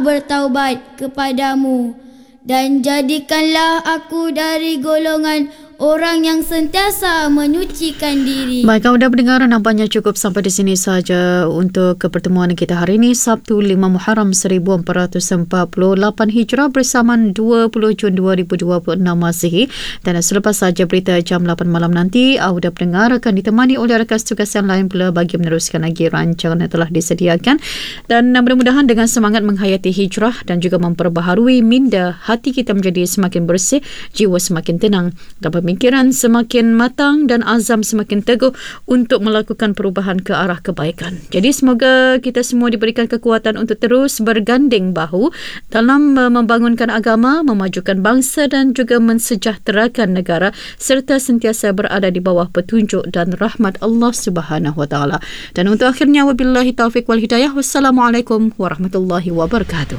bertaubat kepadamu dan jadikanlah aku dari golongan orang yang sentiasa menyucikan diri. Baik, kawan pendengar, nampaknya cukup sampai di sini saja untuk pertemuan kita hari ini, Sabtu 5 Muharram 1448 Hijrah bersamaan 20 Jun 2026 Masihi. Dan selepas saja berita jam 8 malam nanti, Auda pendengar akan ditemani oleh rakan tugas yang lain pula bagi meneruskan lagi rancangan yang telah disediakan. Dan mudah-mudahan dengan semangat menghayati hijrah dan juga memperbaharui minda, hati kita menjadi semakin bersih, jiwa semakin tenang, dan pemikiran semakin matang dan azam semakin teguh untuk melakukan perubahan ke arah kebaikan. Jadi semoga kita semua diberikan kekuatan untuk terus berganding bahu dalam membangunkan agama, memajukan bangsa dan juga mensejahterakan negara serta sentiasa berada di bawah petunjuk dan rahmat Allah Subhanahu Wa Taala. Dan untuk akhirnya, wabillahi taufik wal hidayah. Wassalamualaikum warahmatullahi wabarakatuh.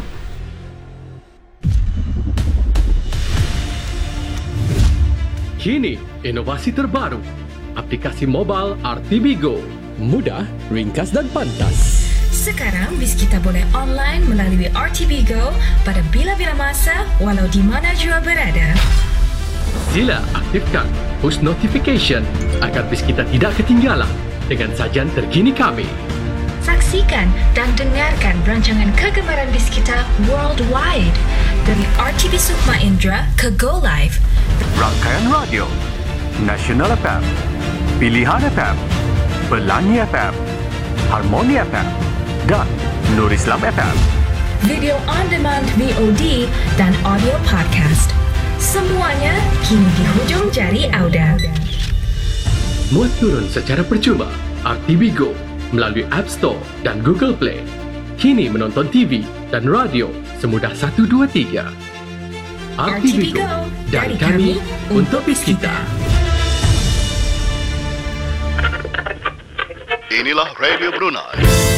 Kini, inovasi terbaru. Aplikasi mobile RTB Go. Mudah, ringkas dan pantas. Sekarang bis kita boleh online melalui RTB Go pada bila-bila masa walau di mana jua berada. Sila aktifkan push notification agar bis kita tidak ketinggalan dengan sajian terkini kami. Saksikan dan dengarkan rancangan kegemaran bis kita worldwide dari RTB Sukma Indra ke Go Live. Rangkaian radio Nasional FM, Pilihan FM, Pelangi FM, Harmoni FM dan Nur Islam FM. Video on demand VOD dan audio podcast. Semuanya kini di hujung jari Auda. Muat turun secara percuma RTB Go melalui App Store dan Google Play. Kini menonton TV dan radio semudah 1, 2, 3. RTB Go dari kami untuk bis kita. Inilah Radio Brunei.